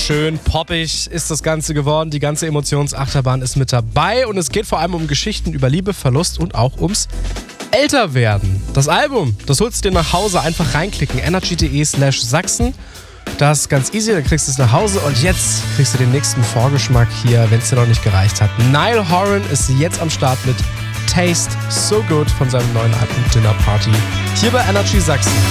schön poppig ist das Ganze geworden. Die ganze Emotionsachterbahn ist mit dabei und es geht vor allem um Geschichten über Liebe, Verlust und auch ums Älterwerden. Das Album, das holst du dir nach Hause, einfach reinklicken, energy.de/Sachsen. Das ist ganz easy, dann kriegst du es nach Hause und jetzt kriegst du den nächsten Vorgeschmack hier, wenn es dir noch nicht gereicht hat. Niall Horan ist jetzt am Start mit Taste So Good von seinem neuen Album Dinner Party hier bei Energy Sachsen.